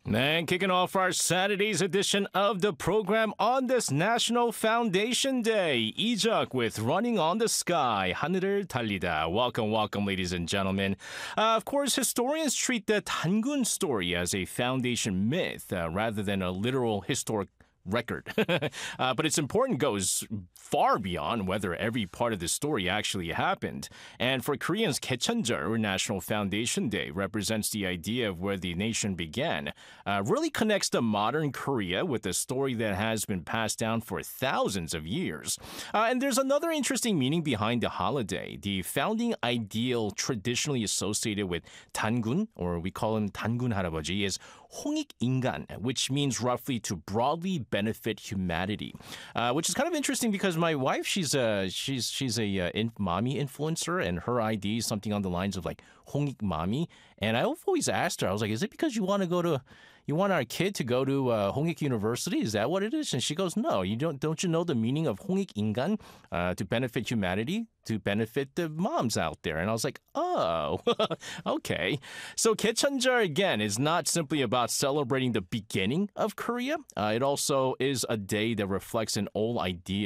And kicking off our Saturday's edition of the program on this National Foundation Day, 이적 with Running on the Sky, 하늘을 달리다. Welcome, welcome, ladies and gentlemen. Of course, historians treat the Tangun story as a foundation myth rather than a literal historic record. But its importance goes far beyond whether every part of the story actually happened. And for Koreans, Kaechonjeol, or National Foundation Day, represents the idea of where the nation began, really connects the modern Korea with a story that has been passed down for thousands of years. And there's another interesting meaning behind the holiday. The founding ideal traditionally associated with Tangun, or we call him Tangun 할아버지, is 홍익인간, which means roughly to broadly benefit humanity, which is kind of interesting because my wife, she's a mommy influencer, and her ID is something on the lines of like 홍익 mommy, and I've always asked her, I was like, is it because you want our kid to go to Hongik University? Is that what it is? And she goes, no, don't you know the meaning of 홍익인간? To benefit humanity, to benefit the moms out there. And I was like, oh, okay. So Kaechonjeol, again, is not simply about celebrating the beginning of Korea. It also is a day that reflects an old idea